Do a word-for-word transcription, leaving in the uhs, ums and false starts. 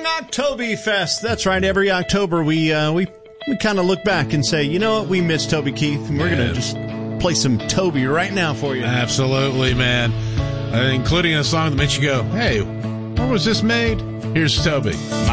Oktoberfest. That's right. Every October, we uh, we we kind of look back and say, you know what, we miss Toby Keith, and we're Yeah. going to just play some Toby right now for you. Absolutely, man. Uh, including a song that makes you go, hey, where was this made? Here's Toby.